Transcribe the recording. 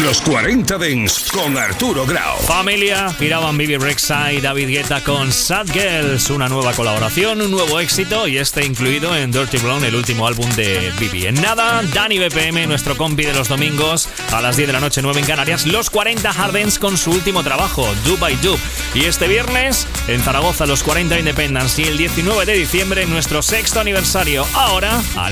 Los 40 Dance con Arturo Grau. Familia, giraban Bibi Rexha y David Guetta con Sad Girls, una nueva colaboración, un nuevo éxito y este incluido en Dirty Blonde, el último álbum de Bibi. En nada, Dani BPM, nuestro compi de los domingos, a las 10 de la noche, 9 en Canarias, los 40 Hard Dance con su último trabajo, Dub by Dub. Y este viernes, en Zaragoza, los 40 Independence y el 19 de diciembre, nuestro sexto aniversario. Ahora,